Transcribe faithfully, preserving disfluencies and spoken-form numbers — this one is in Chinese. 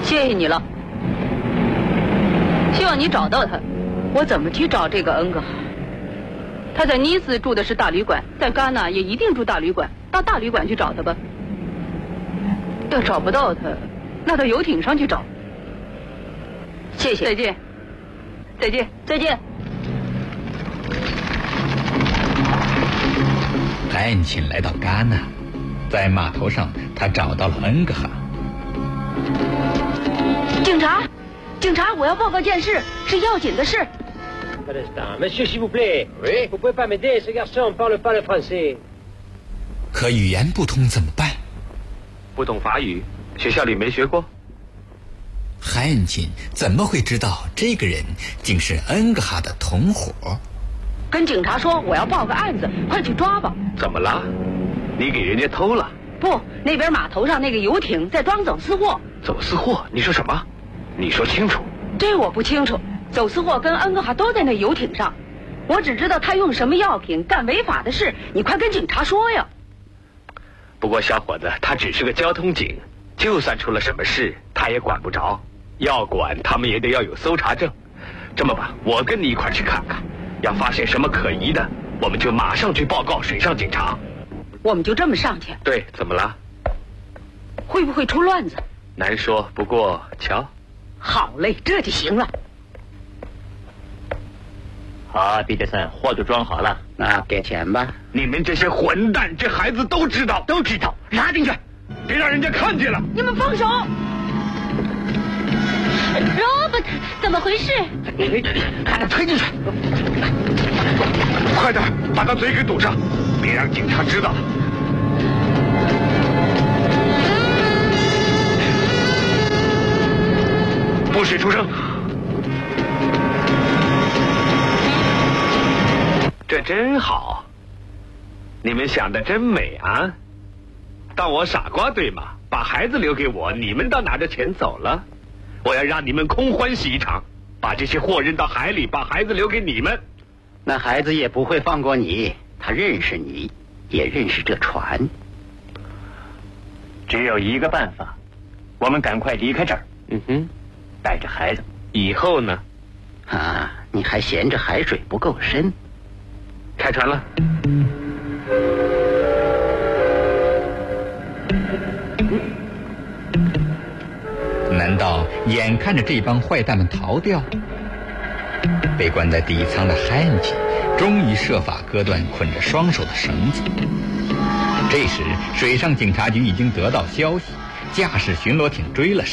谢谢你了，希望你找到他。我怎么去找这个恩格哈？他在尼斯住的是大旅馆，在戛纳也一定住大旅馆，到大旅馆去找他吧。要找不到他，那到游艇上去找。谢谢，再见，再见，再见。 海恩钦来到戛纳，在码头上，他找到了恩格哈。 警察，警察，我要报告件事，是要紧的事。 Monsieur, s'il vous plaît. Oui. Vous pouvez pas m'aider, ce garçon parle pas le français. 可语言不通怎么办？ 不懂法语，学校里没学过。 海恩钦怎么会知道这个人竟是恩格哈的同伙？ 跟警察说我要报个案子，快去抓吧。 怎么了？你给人家偷了？ 不，那边码头上那个游艇在装走私货。 走私货？你说什么？你说清楚。 这我不清楚。走私货跟恩格哈都在那游艇上，我只知道他用什么药品干违法的事，你快跟警察说呀。 不过小伙子，他只是个交通警，就算出了什么事他也管不着，要管他们也得要有搜查证。这么吧，我跟你一块去看看，要发现什么可疑的，我们就马上去报告水上警察。 我们就这么上去？ 对，怎么了？ 会不会出乱子？ 难说，不过瞧。 好嘞，这就行了。 好，彼得森，货都装好了， 那给钱吧。 你们这些混蛋，这孩子都知道， 都知道，拉进去， 别让人家看见了。 你们放手 ！Robert， 怎么回事？ 把他推进去， 快点把他嘴给堵上，别让警察知道。不许出声。这真好，你们想的真美啊！当我傻瓜对吗？把孩子留给我，你们倒拿着钱走了。我要让你们空欢喜一场，把这些货扔到海里，把孩子留给你们。 那孩子也不会放过你，他认识你，也认识这船。 只有一个办法，我们赶快离开这儿。 嗯哼， 带着孩子。 以后呢？ 啊，你还嫌着海水不够深？ 开船了。 难道眼看着这帮坏蛋们逃掉？被关在底舱的海恩钦终于设法割断捆着双手的绳子。这时，水上警察局已经得到消息，驾驶巡逻艇追了上来。